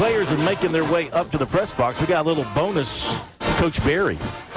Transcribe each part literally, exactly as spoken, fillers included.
players are making their way up to the press box, we got a little bonus Coach Barry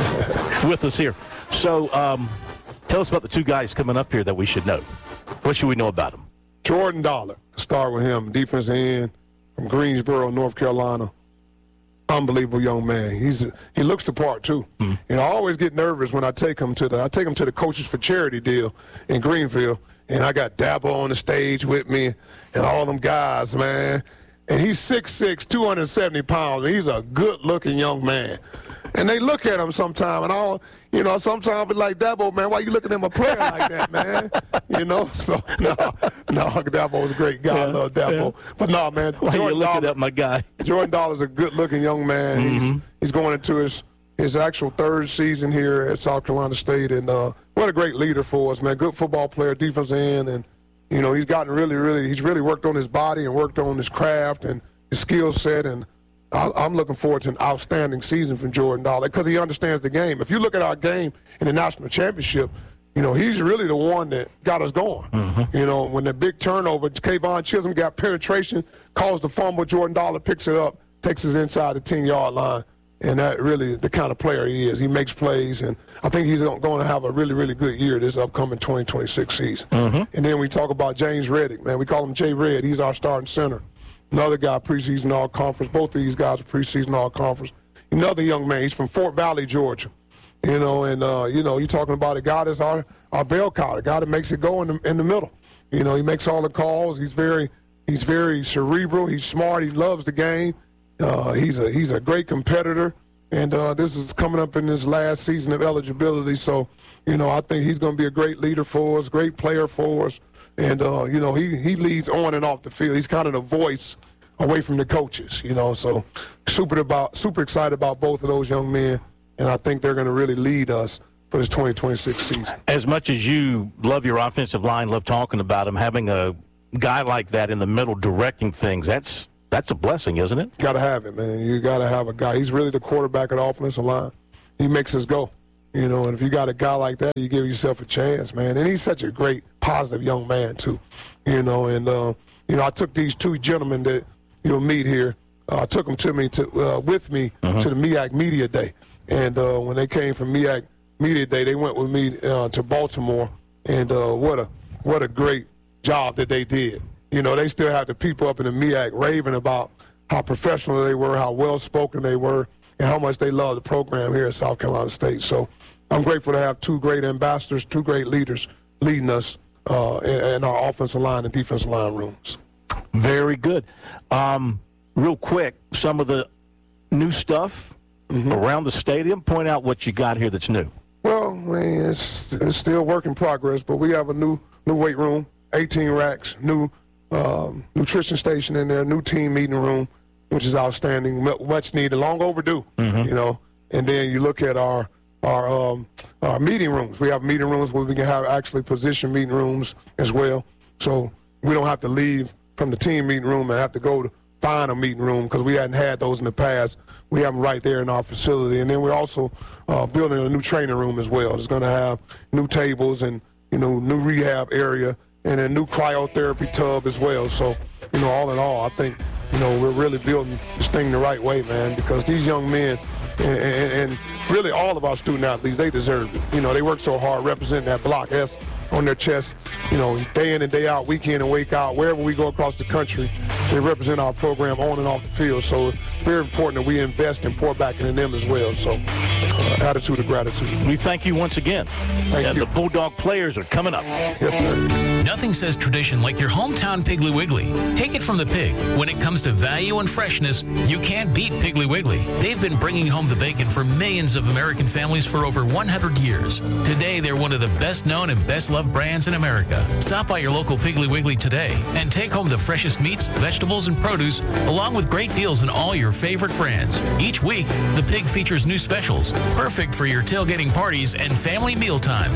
with us here. So um, tell us about the two guys coming up here that we should know. What should we know about them? Jordan Dollar, start with him, defensive end from Greensboro, North Carolina. Unbelievable young man. He's he looks the part too. Mm-hmm. You know, I always get nervous when I take him to the I take him to the Coaches for Charity deal in Greenville, and I got Dabo on the stage with me and all them guys, man. And he's six six, two hundred seventy pounds. And he's a good-looking young man. And they look at him sometime, and all, you know, sometimes I'll be like, Dabo, man, why you looking at him a player like that, man? You know, so, no, no, Dabo's a great guy. Yeah, I love Dabo. Yeah. But, no, man. Why Jordan are you looking Dollar, at my guy? Jordan Dollar's a good-looking young man. Mm-hmm. He's he's going into his, his actual third season here at South Carolina State, and uh, what a great leader for us, man. Good football player, defensive end, and, you know, he's gotten really, really, he's really worked on his body and worked on his craft and his skill set, and I'm looking forward to an outstanding season from Jordan Dollar because he understands the game. If you look at our game in the national championship, you know, he's really the one that got us going. Mm-hmm. You know, when the big turnover, Kayvon Chisholm got penetration, caused the fumble, Jordan Dollar picks it up, takes us inside the ten-yard line, and that really is the kind of player he is. He makes plays, and I think he's going to have a really, really good year this upcoming twenty twenty-six season. Mm-hmm. And then we talk about James Reddick, man. We call him Jay Red. He's our starting center. Another guy, preseason all-conference. Both of these guys are preseason all-conference. Another young man. He's from Fort Valley, Georgia. You know, and, uh, you know, you're talking about a guy that's our, our bell cow, a guy that makes it go in the, in the middle. You know, he makes all the calls. He's very he's very cerebral. He's smart. He loves the game. Uh, he's a he's a great competitor. And uh, this is coming up in his last season of eligibility. So, you know, I think he's going to be a great leader for us, great player for us. And, uh, you know, he, he leads on and off the field. He's kind of the voice away from the coaches, you know. So super about super excited about both of those young men, and I think they're going to really lead us for this twenty twenty-six season. As much as you love your offensive line, love talking about them, having a guy like that in the middle directing things, that's that's a blessing, isn't it? Got to have it, man. You got to have a guy. He's really the quarterback of the offensive line. He makes us go. You know, and if you got a guy like that, you give yourself a chance, man. And he's such a great, positive young man, too. You know, and, uh, you know, I took these two gentlemen that you'll meet here. I uh, took them to me to uh, with me uh-huh. to the M E A C Media Day. And uh, when they came from M E A C Media Day, they went with me uh, to Baltimore. And uh, what a what a great job that they did. You know, they still have the people up in the M E A C raving about how professional they were, how well-spoken they were, and how much they love the program here at South Carolina State. So I'm grateful to have two great ambassadors, two great leaders leading us uh, in, in our offensive line and defensive line rooms. Very good. Um, real quick, some of the new stuff mm-hmm. around the stadium. Point out what you got here that's new. Well, I mean, it's, it's still work in progress, but we have a new new weight room, eighteen racks, new um, nutrition station in there, new team meeting room, which is outstanding, much needed, long overdue, mm-hmm. you know. And then you look at our our um, our meeting rooms. We have meeting rooms where we can have actually position meeting rooms as well. So we don't have to leave from the team meeting room and have to go to find a meeting room because we hadn't had those in the past. We have them right there in our facility. And then we're also uh, building a new training room as well. It's going to have new tables and, you know, new rehab area and a new cryotherapy tub as well. So, you know, all in all, I think, you know, we're really building this thing the right way, man, because these young men and, and, and really all of our student athletes, they deserve it. You know, they work so hard representing that Block S on their chest, you know, day in and day out, week in and week out, wherever we go across the country, they represent our program on and off the field. So it's very important that we invest and pour back into them as well. So uh, attitude of gratitude. We thank you once again. Thank and you. The Bulldog players are coming up. Yes, sir. Nothing says tradition like your hometown Piggly Wiggly. Take it from the pig. When it comes to value and freshness, you can't beat Piggly Wiggly. They've been bringing home the bacon for millions of American families for over one hundred years. Today, they're one of the best known and best loved brands in America. Stop by your local Piggly Wiggly today and take home the freshest meats, vegetables, and produce, along with great deals on all your favorite brands. Each week, the pig features new specials, perfect for your tailgating parties and family mealtime.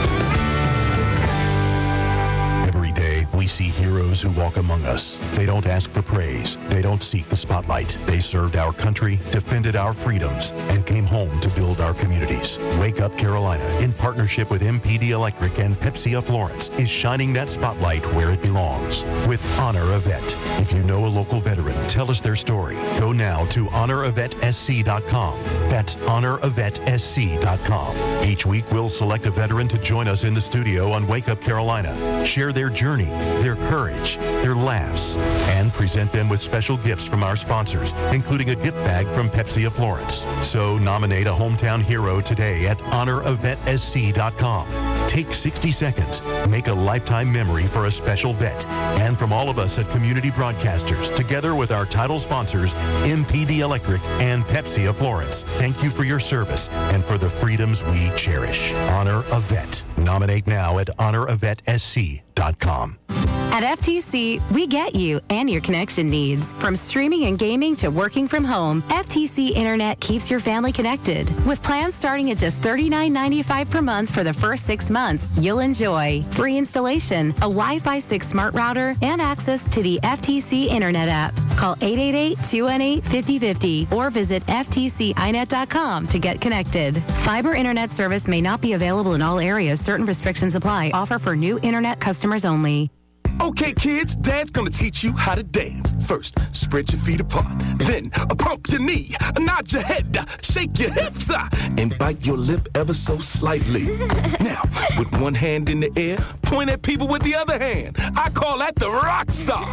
We see heroes who walk among us. They don't ask for praise. They don't seek the spotlight. They served our country, defended our freedoms, and came home to build our communities. Wake Up Carolina, in partnership with M P D Electric and Pepsi of Florence, is shining that spotlight where it belongs with Honor a Vet. If you know a local veteran, tell tell us their story. Go now to honor a vet s c dot com. That's honor a vet s c dot com. Each week, we'll select a veteran to join us in the studio on Wake Up Carolina, share their journey, their courage, their laughs, and present them with special gifts from our sponsors, including a gift bag from Pepsi of Florence. So nominate a hometown hero today at honor a vet s c dot com. Take sixty seconds. Make a lifetime memory for a special vet. And from all of us at Community Broadcasters, together with our title sponsors, M P D Electric and Pepsi of Florence, thank you for your service and for the freedoms we cherish. Honor a Vet. Nominate now at honor a vet s c dot com. At F T C, we get you and your connection needs. From streaming and gaming to working from home, F T C Internet keeps your family connected. With plans starting at just thirty-nine ninety-five per month for the first six months, you'll enjoy free installation, a Wi-Fi six smart router, and access to the F T C Internet app. Call eight eight eight, two one eight, five oh five oh or visit f t c i net dot com to get connected. Fiber Internet service may not be available in all areas. Certain restrictions apply. Offer for new Internet customers only. Okay, kids, Dad's gonna teach you how to dance. First, spread your feet apart. Then, uh, pump your knee, nod your head, uh, shake your hips, uh, and bite your lip ever so slightly. Now, with one hand in the air, point at people with the other hand. I call that the rock star.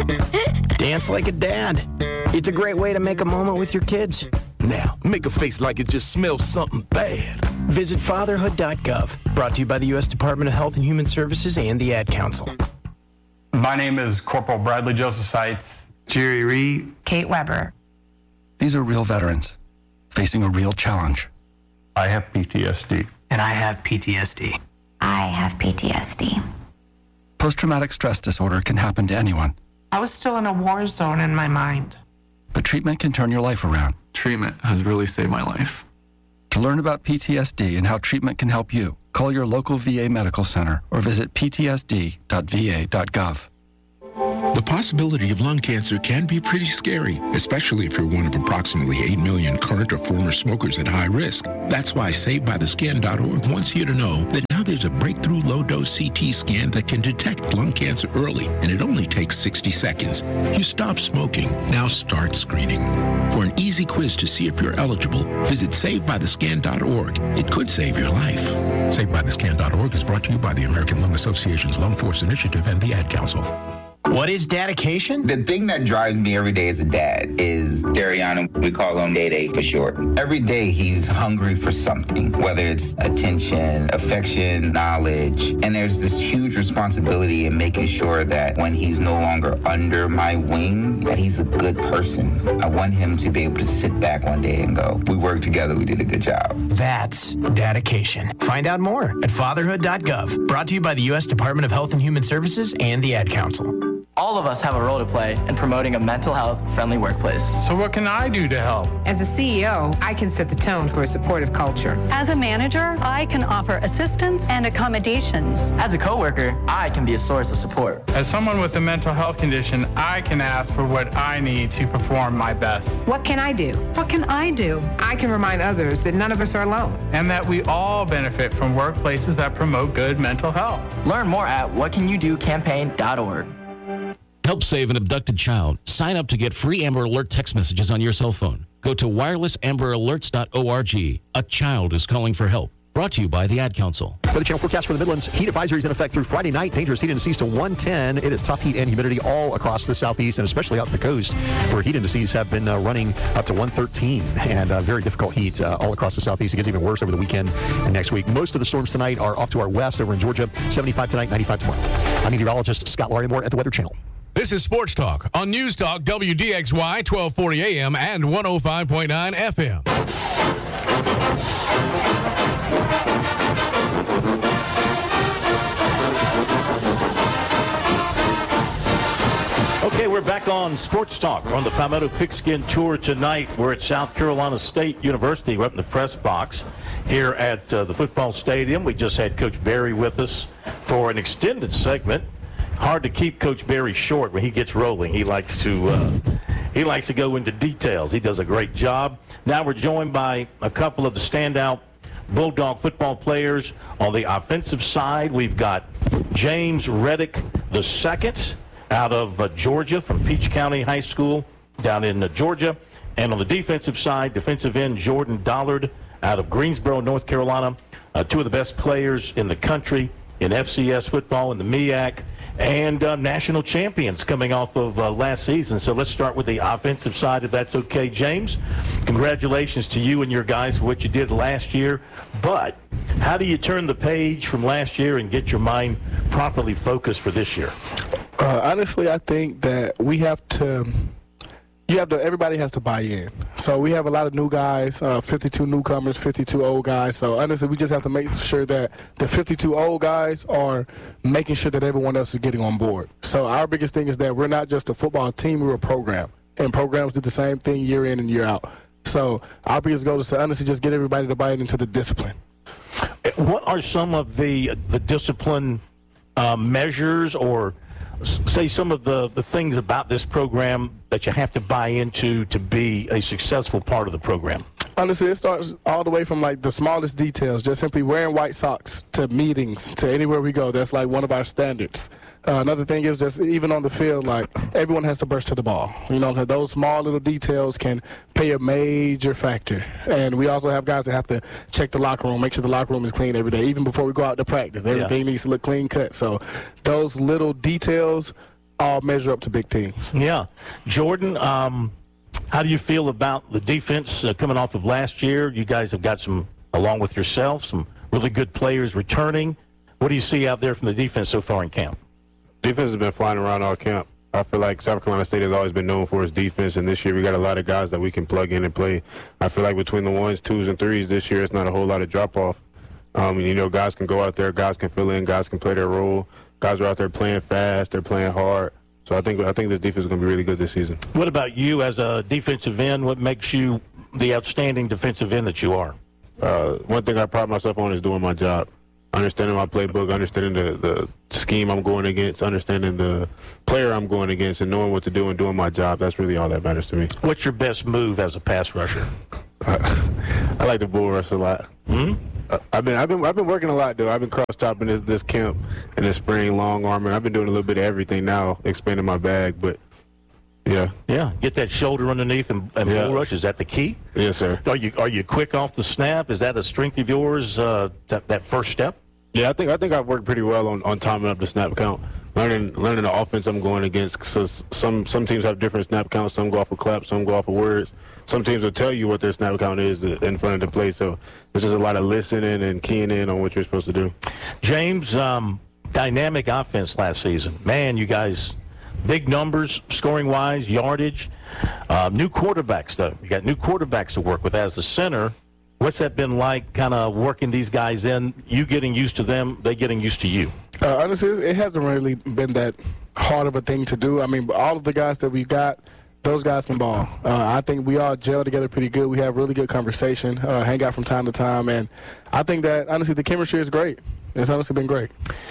Dance like a dad. It's a great way to make a moment with your kids. Now, make a face like it just smells something bad. Visit fatherhood dot gov. Brought to you by the U S Department of Health and Human Services and the Ad Council. My name is Corporal Bradley Joseph Seitz. Jerry Reed. Kate Weber. These are real veterans facing a real challenge. I have P T S D. And I have P T S D. I have P T S D. Post-traumatic stress disorder can happen to anyone. I was still in a war zone in my mind. But treatment can turn your life around. Treatment has really saved my life. To learn about P T S D and how treatment can help you, call your local V A medical center or visit p t s d dot v a dot gov. The possibility of lung cancer can be pretty scary, especially if you're one of approximately eight million current or former smokers at high risk. That's why Saved By The Skin dot org wants you to know that now there's a breakthrough low-dose C T scan that can detect lung cancer early, and it only takes sixty seconds. You stop smoking, now start screening. For an easy quiz to see if you're eligible, visit Saved By The Skin dot org. It could save your life. Saved By The Skin dot org is brought to you by the American Lung Association's Lung Force Initiative and the Ad Council. What is dedication? The thing that drives me every day as a dad is Dariana. We call him Day Day for short. Every day he's hungry for something, whether it's attention, affection, knowledge. And there's this huge responsibility in making sure that when he's no longer under my wing, that he's a good person. I want him to be able to sit back one day and go, we worked together, we did a good job. That's dedication. Find out more at fatherhood dot gov. Brought to you by the U S Department of Health and Human Services and the Ad Council. All of us have a role to play in promoting a mental health friendly workplace. So what can I do to help? As a C E O, I can set the tone for a supportive culture. As a manager, I can offer assistance and accommodations. As a coworker, I can be a source of support. As someone with a mental health condition, I can ask for what I need to perform my best. What can I do? What can I do? I can remind others that none of us are alone. And that we all benefit from workplaces that promote good mental health. Learn more at what can you do campaign dot org. Help save an abducted child. Sign up to get free Amber Alert text messages on your cell phone. Go to wireless amber alerts dot org. A child is calling for help. Brought to you by the Ad Council. For the channel forecast for the Midlands, heat advisories in effect through Friday night. Dangerous heat indices to one ten. It is tough heat and humidity all across the southeast and especially out the coast, where heat indices have been uh, running up to one thirteen, and uh, very difficult heat uh, all across the southeast. It gets even worse over the weekend and next week. Most of the storms tonight are off to our west over in Georgia. seventy-five tonight, ninety-five tomorrow. I'm meteorologist Scott Larimore at the Weather Channel. This is Sports Talk on News Talk W D X Y twelve forty A M and one oh five point nine F M. Okay, we're back on Sports Talk on the Palmetto Pigskin Tour tonight. We're at South Carolina State University. We're up in the press box here at uh, the football stadium. We just had Coach Berry with us for an extended segment. Hard to keep Coach Berry short when he gets rolling. He likes to uh, he likes to go into details. He does a great job. Now we're joined by a couple of the standout Bulldog football players on the offensive side. We've got James Reddick the second out of uh, Georgia from Peach County High School. down in uh, Georgia. And on the defensive side, defensive end Jordan Dollard out of Greensboro, North Carolina. Uh, two of the best players in the country in F C S football in the M E A C, and uh, national champions coming off of uh, last season. So let's start with the offensive side, if that's okay. James, congratulations to you and your guys for what you did last year. But how do you turn the page from last year and get your mind properly focused for this year? Uh, honestly, I think that we have to – You have to. Everybody has to buy in. So we have a lot of new guys, uh, fifty-two newcomers, fifty-two old guys. So honestly, we just have to make sure that the fifty-two old guys are making sure that everyone else is getting on board. So our biggest thing is that we're not just a football team, we're a program. And programs do the same thing year in and year out. So our biggest goal is to honestly just get everybody to buy into the discipline. What are some of the, the discipline uh, measures or say some of the, the things about this program that you have to buy into to be a successful part of the program? Honestly, it starts all the way from like the smallest details, just simply wearing white socks to meetings, to anywhere we go. That's like one of our standards. Uh, another thing is just even on the field, like everyone has to burst to the ball. You know, those small little details can play a major factor. And we also have guys that have to check the locker room, make sure the locker room is clean every day, even before we go out to practice. Everything yeah. needs to look clean cut. So those little details all measure up to big things. Yeah. Jordan, um, how do you feel about the defense uh, coming off of last year? You guys have got some, along with yourself, some really good players returning. What do you see out there from the defense so far in camp? Defense has been flying around all camp. I feel like South Carolina State has always been known for its defense, and this year we got a lot of guys that we can plug in and play. I feel like between the ones, twos, and threes this year, it's not a whole lot of drop-off. Um, you know, guys can go out there, guys can fill in, guys can play their role. Guys are out there playing fast, they're playing hard. So I think I think this defense is going to be really good this season. What about you as a defensive end? What makes you the outstanding defensive end that you are? Uh, one thing I pride myself on is doing my job. Understanding my playbook, understanding the, the scheme I'm going against, understanding the player I'm going against, and knowing what to do and doing my job. That's really all that matters to me. What's your best move as a pass rusher? I like to bull rush a lot. Hmm? I've been I've been I've been working a lot, though. I've been cross chopping this this camp in the spring, long armor. I've been doing a little bit of everything now, expanding my bag, but. Yeah. Yeah. Get that shoulder underneath and, and yeah. bull rush. Is that the key? Yes, sir. Are you are you quick off the snap? Is that a strength of yours? Uh, that, that first step? Yeah, I think I think I've worked pretty well on, on timing up the snap count, learning learning the offense I'm going against. So some some teams have different snap counts. Some go off of claps. Some go off of words. Some teams will tell you what their snap count is in front of the play. So there's just a lot of listening and keying in on what you're supposed to do. James, um, dynamic offense last season. Man, you guys. Big numbers, scoring-wise, yardage. Uh, new quarterbacks, though. You got new quarterbacks to work with as the center. What's that been like, kind of working these guys in, you getting used to them, they getting used to you? Uh, honestly, it hasn't really been that hard of a thing to do. I mean, all of the guys that we've got, those guys can ball. Uh, I think we all gel together pretty good. We have really good conversation, uh, hang out from time to time, and I think that, honestly, the chemistry is great. It's honestly been great.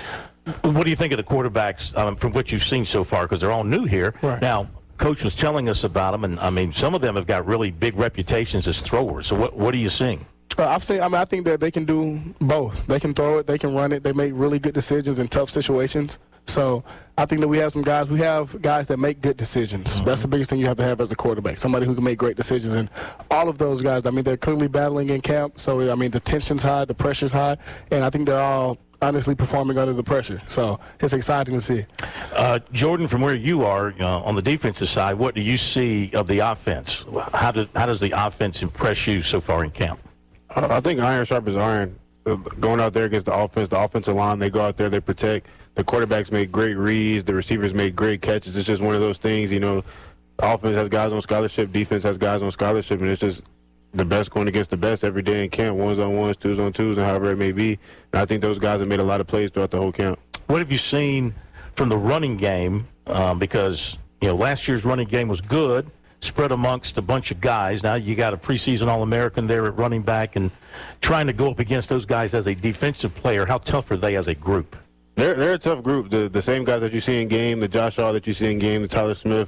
What do you think of the quarterbacks um, from what you've seen so far? Because they're all new here. Right. Now, Coach was telling us about them, and, I mean, some of them have got really big reputations as throwers. So what, what are you seeing? Uh, I've seen, I mean, I think that they can do both. They can throw it, they can run it. They make really good decisions in tough situations. So I think that we have some guys. We have guys that make good decisions. Mm-hmm. That's the biggest thing you have to have as a quarterback, somebody who can make great decisions. And all of those guys, I mean, they're clearly battling in camp. So, I mean, the tension's high, the pressure's high, and I think they're all honestly performing under the pressure. So it's exciting to see. Uh, Jordan, from where you are uh, on the defensive side, what do you see of the offense? How, do, how does the offense impress you so far in camp? Uh, I think iron sharpens iron. Uh, going out there against the offense, the offensive line, they go out there, they protect. The quarterbacks make great reads. The receivers make great catches. It's just one of those things, you know, offense has guys on scholarship, defense has guys on scholarship, and it's just the best going against the best every day in camp, ones on ones, twos on twos, and however it may be. And I think those guys have made a lot of plays throughout the whole camp. What have you seen from the running game? Um, because, you know, last year's running game was good, spread amongst a bunch of guys. Now you got a preseason All-American there at running back, and trying to go up against those guys as a defensive player, how tough are they as a group? They're, they're a tough group. The, the same guys that you see in game, the Josh Hall that you see in game, the Tyler Smith,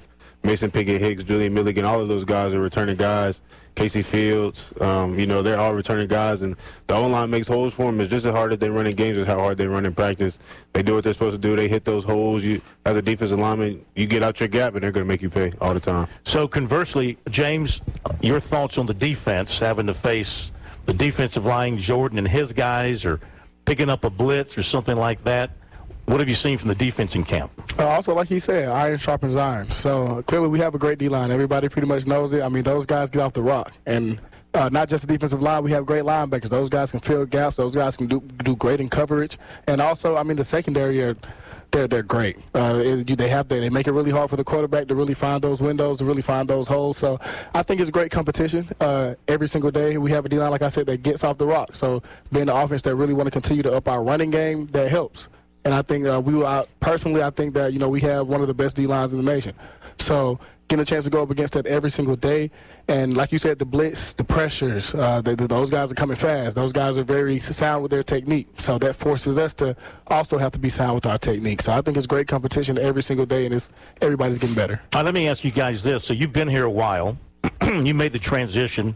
Mason Pickett, Hicks, Julian Milligan, all of those guys are returning guys. Casey Fields, um, you know, they're all returning guys, and the O-line makes holes for them. It's just as hard as they run in games as how hard they run in practice. They do what they're supposed to do. They hit those holes. You, as a defensive lineman, you get out your gap, and they're going to make you pay all the time. So conversely, James, your thoughts on the defense, having to face the defensive line, Jordan and his guys, or picking up a blitz or something like that. What have you seen from the defense in camp? Uh, also, like he said, iron sharpens iron. So clearly we have a great D-line. Everybody pretty much knows it. I mean, those guys get off the rock. And uh, not just the defensive line, we have great linebackers. Those guys can fill gaps. Those guys can do do great in coverage. And also, I mean, the secondary are they're they're great. Uh, it, they have they make it really hard for the quarterback to really find those windows, to really find those holes. So I think it's great competition uh, every single day. We have a D-line, like I said, that gets off the rock. So being the offense that really want to continue to up our running game, that helps. And I think uh, we will, uh, personally, I think that, you know, we have one of the best D-lines in the nation. So getting a chance to go up against that every single day. And like you said, the blitz, the pressures, uh, the, the, those guys are coming fast. Those guys are very sound with their technique. So that forces us to also have to be sound with our technique. So I think it's great competition every single day, and it's, everybody's getting better. All right, let me ask you guys this. So you've been here a while. You made the transition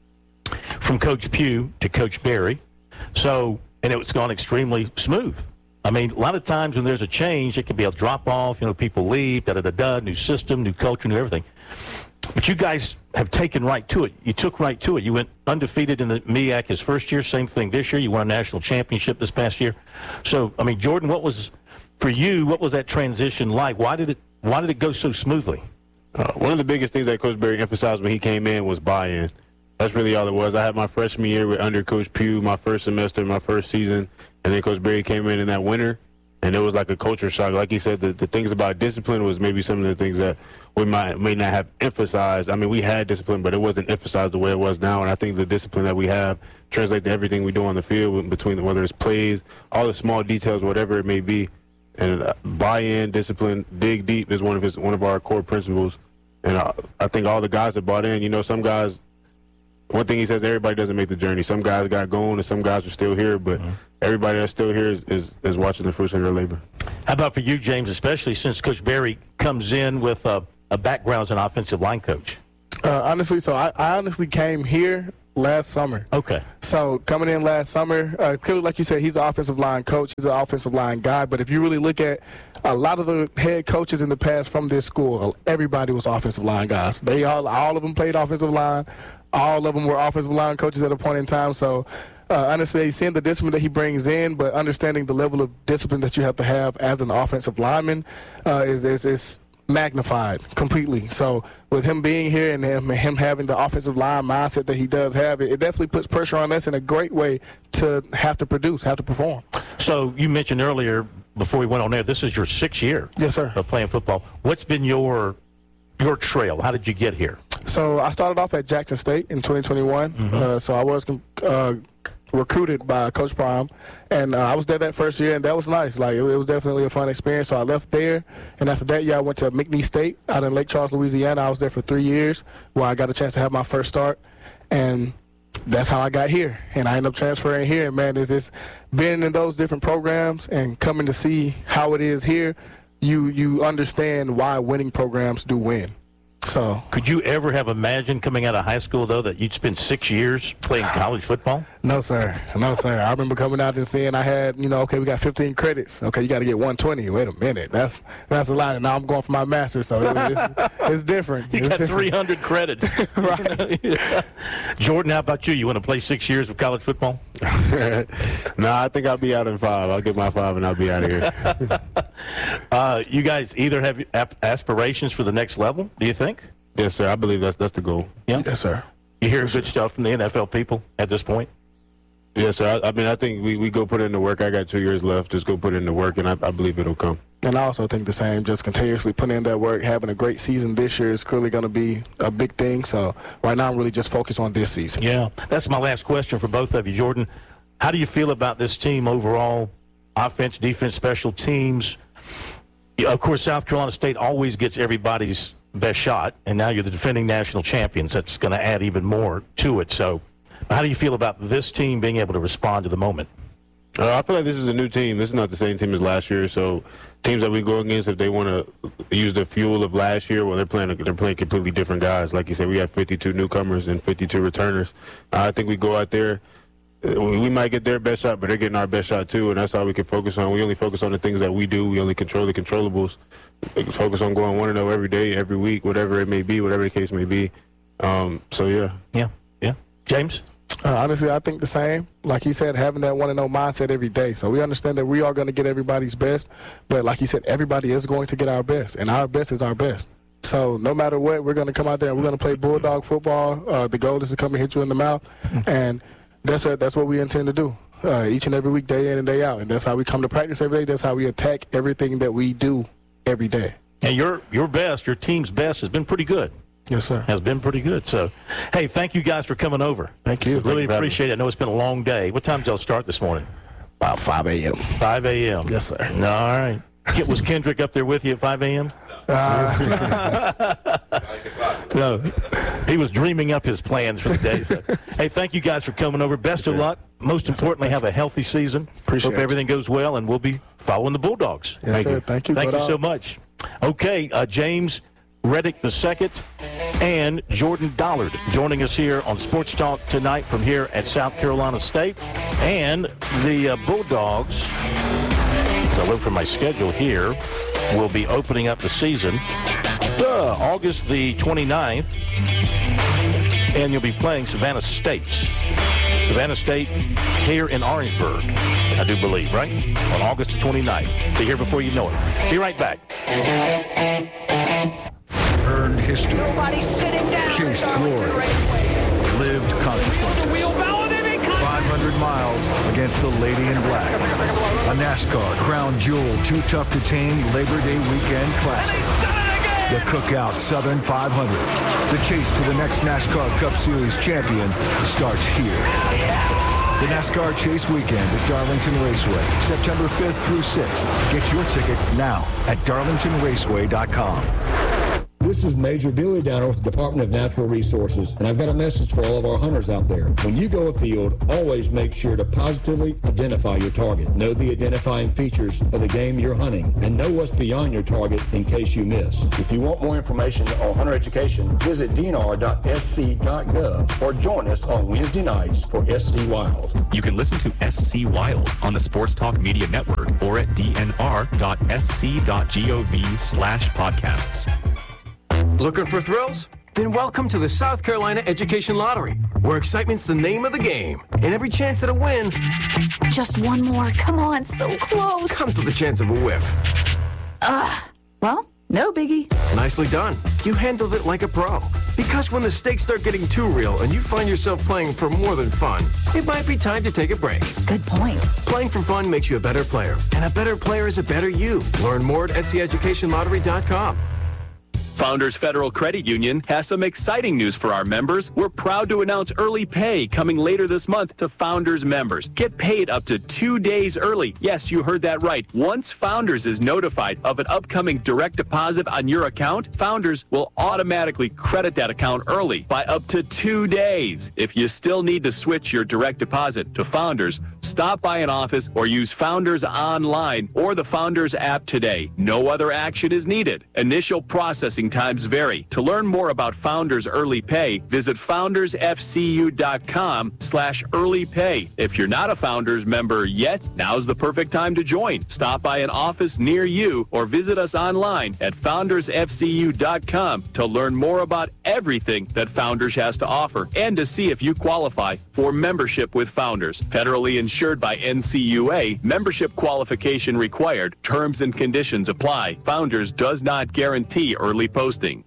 from Coach Pugh to Coach Berry. So, and it's gone extremely smooth. I mean, a lot of times when there's a change, it can be a drop-off, you know, people leave, da-da-da-da, new system, new culture, new everything. But you guys have taken right to it. You took right to it. You went undefeated in the M E A C his first year, same thing this year. You won a national championship this past year. So, I mean, Jordan, what was, for you, what was that transition like? Why did it, why did it go so smoothly? Uh, one of the biggest things that Coach Berry emphasized when he came in was buy-in. That's really all it was. I had my freshman year with under Coach Pugh, my first semester, my first season. And then Coach Berry came in in that winter, and it was like a culture shock. Like he said, the, the things about discipline was maybe some of the things that we might may not have emphasized. I mean, we had discipline, but it wasn't emphasized the way it was now. And I think the discipline that we have translates to everything we do on the field, between whether it's plays, all the small details, whatever it may be. And uh, buy-in, discipline, dig deep is one of his one of our core principles. And uh, I think all the guys that bought in, you know, some guys. One thing he says, everybody doesn't make the journey. Some guys got going and some guys are still here, but mm-hmm. everybody that's still here is, is, is watching the fruits of their labor. How about for you, James, especially since Coach Berry comes in with a, a background as an offensive line coach? Uh, honestly, so I, I honestly came here last summer. Okay. So coming in last summer, uh, clearly, like you said, he's an offensive line coach. He's an offensive line guy. But if you really look at a lot of the head coaches in the past from this school, everybody was offensive line guys. They all, all of them played offensive line. All of them were offensive line coaches at a point in time. So, uh, honestly, seeing the discipline that he brings in, but understanding the level of discipline that you have to have as an offensive lineman uh, is, is, is magnified completely. So, with him being here and him, him having the offensive line mindset that he does have, it, it definitely puts pressure on us in a great way to have to produce, have to perform. So, you mentioned earlier, before we went on there, this is your sixth year yes, sir. of playing football. What's been your your trail? How did you get here? So I started off at Jackson State in twenty twenty-one. Mm-hmm. Uh, so I was uh, recruited by Coach Prime, and uh, I was there that first year, and that was nice. Like it, it was definitely a fun experience. So I left there, and after that year, I went to McNeese State out in Lake Charles, Louisiana. I was there for three years, where I got a chance to have my first start, and that's how I got here. And I ended up transferring here. And man, is this being in those different programs and coming to see how it is here, you you understand why winning programs do win. So, could you ever have imagined coming out of high school, though, that you'd spend six years playing college football? No, sir. No, sir. I remember coming out and seeing I had, you know, okay, we got fifteen credits. Okay, you got to get one twenty. Wait a minute. That's that's a lot. And now I'm going for my master's, so it, it's, it's different. You it's got different. three hundred credits. Right. Yeah. Jordan, how about you? You want to play six years of college football? No, I think I'll be out in five. I'll get my five and I'll be out of here. uh, you guys either have aspirations for the next level, do you think? Yes, sir. I believe that's that's the goal. Yeah? Yes, sir. You hear good stuff from the N F L people at this point? Yes, sir. I, I mean, I think we, we go put in the work. I got two years left. Just go put in the work, and I, I believe it'll come. And I also think the same, just continuously putting in that work, having a great season this year is clearly going to be a big thing. So right now I'm really just focused on this season. Yeah, that's my last question for both of you. Jordan, how do you feel about this team overall, offense, defense, special teams? Of course, South Carolina State always gets everybody's best shot, and now you're the defending national champions. That's going to add even more to it. So how do you feel about this team being able to respond to the moment? Uh, I feel like this is a new team. This is not the same team as last year. So teams that we go against, if they want to use the fuel of last year, well, they're playing they're playing completely different guys. Like you said, we have fifty-two newcomers and fifty-two returners. Uh, I think we go out there. We might get their best shot, but they're getting our best shot too, and that's all we can focus on. We only focus on the things that we do. We only control the controllables. We can focus on going one and zero every day, every week, whatever it may be, whatever the case may be. Um, so yeah, yeah, yeah. James, uh, honestly, I think the same. Like he said, having that one and zero mindset every day. So we understand that we are going to get everybody's best, but like he said, everybody is going to get our best, and our best is our best. So no matter what, we're going to come out there and we're going to play bulldog football. Uh, the goal is to come and hit you in the mouth, and That's what, that's what we intend to do uh, each and every week, day in and day out. And that's how we come to practice every day. That's how we attack everything that we do every day. And your your best, your team's best has been pretty good. Yes, sir. Has been pretty good. So, hey, thank you guys for coming over. Thank you. So really Thank you appreciate it. I know it's been a long day. What time did y'all start this morning? About five a.m. five a.m. Yes, sir. All right. Was Kendrick up there with you at five a.m.? Uh, no, he was dreaming up his plans for the day. So. Hey, thank you guys for coming over. Best Appreciate of luck. Most importantly, have a healthy season. Appreciate Hope everything goes well, and we'll be following the Bulldogs. Yes, thank sir. You. Thank you. Thank Go you so Dogs. much. Okay, uh, James Reddick the second and Jordan Dollard joining us here on Sports Talk tonight from here at South Carolina State. And the uh, Bulldogs, as I look for my schedule here, will be opening up the season uh, August the twenty-ninth, and you'll be playing Savannah State. Savannah State here in Orangeburg, I do believe, right? On August the twenty-ninth. Be here before you know it. Be right back. Earned history. Nobody's sitting down. Chased glory. Lived consequences. five hundred miles against the Lady in Black. A NASCAR crown jewel too tough to tame Labor Day weekend classic. The Cookout Southern five hundred. The chase for the next NASCAR Cup Series champion starts here. The NASCAR Chase Weekend at Darlington Raceway, September fifth through sixth. Get your tickets now at darlington raceway dot com. This is Major Dewey Downer with the Department of Natural Resources, and I've got a message for all of our hunters out there. When you go afield, always make sure to positively identify your target. Know the identifying features of the game you're hunting, and know what's beyond your target in case you miss. If you want more information on hunter education, visit d n r dot s c dot gov or join us on Wednesday nights for S C Wild. You can listen to S C Wild on the Sports Talk Media Network or at d n r dot s c dot gov slash podcasts. Looking for thrills? Then welcome to the South Carolina Education Lottery, where excitement's the name of the game, and every chance at a win... Just one more. Come on, so close. ...comes with a chance of a whiff. Ugh. Well, no biggie. Nicely done. You handled it like a pro. Because when the stakes start getting too real and you find yourself playing for more than fun, it might be time to take a break. Good point. Playing for fun makes you a better player, and a better player is a better you. Learn more at s c education lottery dot com. Founders Federal Credit Union has some exciting news for our members. We're proud to announce early pay coming later this month to Founders members. Get paid up to two days early. Yes, you heard that right. Once Founders is notified of an upcoming direct deposit on your account, Founders will automatically credit that account early by up to two days. If you still need to switch your direct deposit to Founders, stop by an office or use Founders online or the Founders app today. No other action is needed. Initial processing times vary. To learn more about Founders Early Pay, visit founders f c u dot com slash early pay. If you're not a Founders member yet, now's the perfect time to join. Stop by an office near you or visit us online at founders f c u dot com to learn more about everything that Founders has to offer and to see if you qualify for membership with Founders. Federally insured by N C U A, membership qualification required. Terms and conditions apply. Founders does not guarantee early posting.